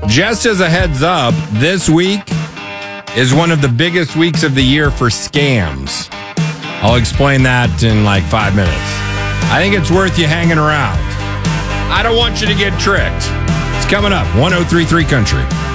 Just as a heads up, this week is one of the biggest weeks of the year for scams. I'll explain that in like 5 minutes. I think it's worth you hanging around. I don't want you to get tricked. It's coming up, 103.3 Country.